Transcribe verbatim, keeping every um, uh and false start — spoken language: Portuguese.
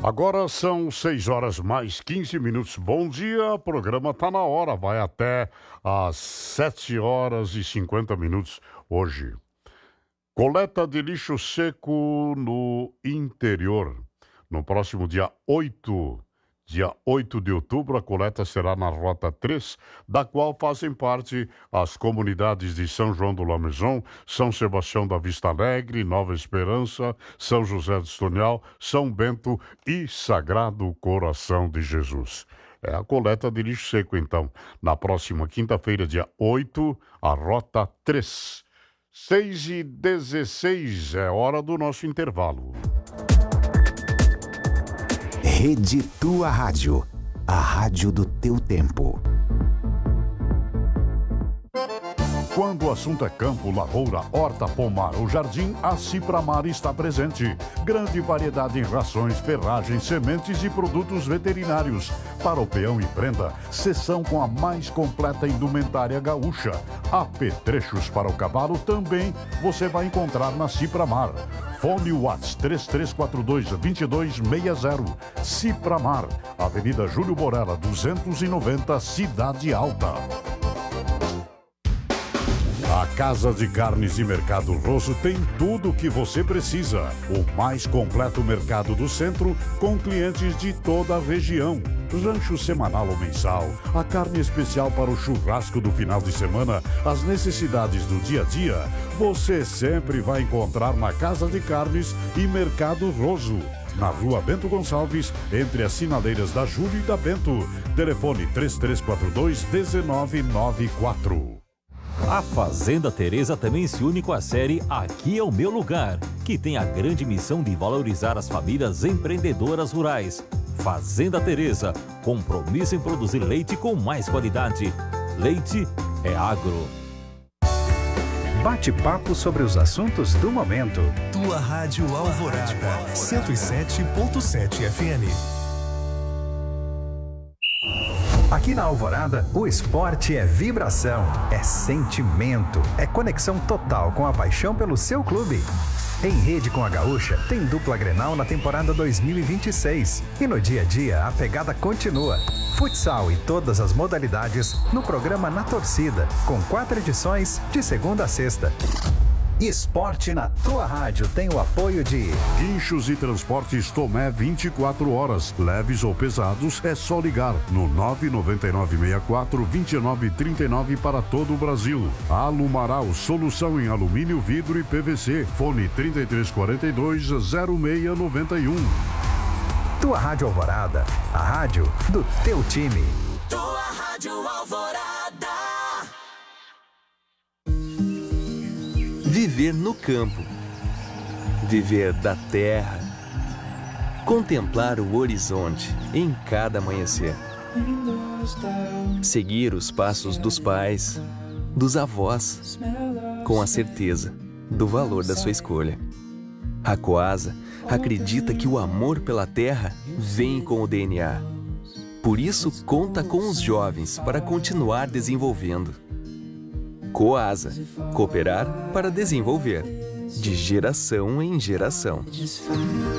Agora são seis horas mais quinze minutos. Bom dia, o programa tá na hora, vai até às sete horas e cinquenta minutos hoje. Coleta de lixo seco no interior. No próximo dia oito, dia oito de outubro, a coleta será na Rota três, da qual fazem parte as comunidades de São João do Lamezon, São Sebastião da Vista Alegre, Nova Esperança, São José do Estoril, São Bento e Sagrado Coração de Jesus. É a coleta de lixo seco, então, na próxima quinta-feira, dia oito, a Rota três. seis e dezesseis é hora do nosso intervalo. Rede Tua Rádio, a rádio do teu tempo. Quando o assunto é campo, lavoura, horta, pomar ou jardim, a Cipramar está presente. Grande variedade em rações, ferragens, sementes e produtos veterinários. Para o peão e prenda, seção com a mais completa indumentária gaúcha. Apetrechos para o cavalo também você vai encontrar na Cipramar. Fone WhatsApp três três quatro dois, dois dois seis zero. Cipramar, Avenida Júlio Borella, duzentos e noventa, Cidade Alta. A Casa de Carnes e Mercado Rosso tem tudo o que você precisa. O mais completo mercado do centro, com clientes de toda a região. Rancho semanal ou mensal, a carne especial para o churrasco do final de semana, as necessidades do dia a dia, você sempre vai encontrar na Casa de Carnes e Mercado Rosso. Na Rua Bento Gonçalves, entre as sinaleiras da Júlio e da Bento. Telefone três três quatro dois, um nove nove quatro. A Fazenda Teresa também se une com a série Aqui é o Meu Lugar, que tem a grande missão de valorizar as famílias empreendedoras rurais. Fazenda Teresa, compromisso em produzir leite com mais qualidade. Leite é agro. Bate-papo sobre os assuntos do momento. Tua Rádio Alvorada, cento e sete ponto sete F M. Aqui na Alvorada, o esporte é vibração, é sentimento, é conexão total com a paixão pelo seu clube. Em rede com a Gaúcha, tem dupla Grenal na temporada dois mil e vinte e seis. E no dia a dia, a pegada continua. Futsal e todas as modalidades no programa Na Torcida, com quatro edições de segunda a sexta. Esporte na Tua Rádio tem o apoio de Guinchos e Transportes Tomé vinte e quatro horas. Leves ou pesados, é só ligar no nove nove nove seis quatro dois nove três nove para todo o Brasil. Alumaral, solução em alumínio, vidro e P V C. Fone trinta e três quarenta e dois, zero seis noventa e um. Tua Rádio Alvorada, a rádio do teu time. Tua Rádio Alvorada. Viver no campo, viver da terra, contemplar o horizonte em cada amanhecer, seguir os passos dos pais, dos avós, com a certeza do valor da sua escolha. A Coasa acredita que o amor pela terra vem com o D N A. Por isso, conta com os jovens para continuar desenvolvendo. Coasa, cooperar para desenvolver, de geração em geração.